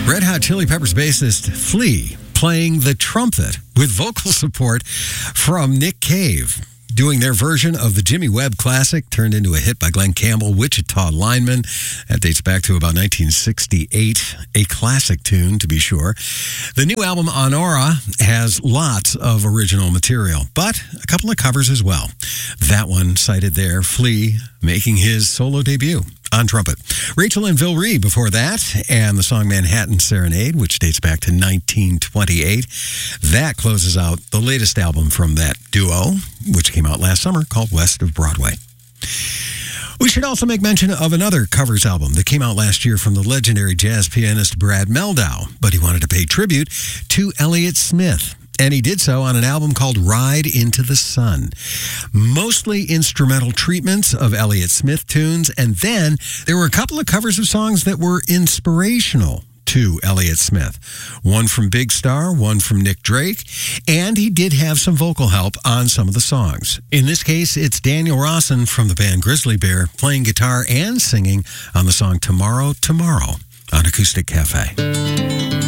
Red Hot Chili Peppers bassist Flea playing the trumpet with vocal support from Nick Cave, doing their version of the Jimmy Webb classic, turned into a hit by Glenn Campbell, Wichita Lineman. That dates back to about 1968, a classic tune, to be sure. The new album, Honora, has lots of original material, but a couple of covers as well. That one cited there, Flea making his solo debut on trumpet. Rachel and Vil Reed before that, and the song Manhattan Serenade, which dates back to 1928. That closes out the latest album from that duo, which came out last summer, called West of Broadway. We should also make mention of another covers album that came out last year from the legendary jazz pianist Brad Mehldau, but he wanted to pay tribute to Elliott Smith. And he did so on an album called Ride Into the Sun. Mostly instrumental treatments of Elliott Smith tunes, and then there were a couple of covers of songs that were inspirational to Elliott Smith. One from Big Star, one from Nick Drake, and he did have some vocal help on some of the songs. In this case, it's Daniel Rawson from the band Grizzly Bear playing guitar and singing on the song Tomorrow, Tomorrow on Acoustic Cafe.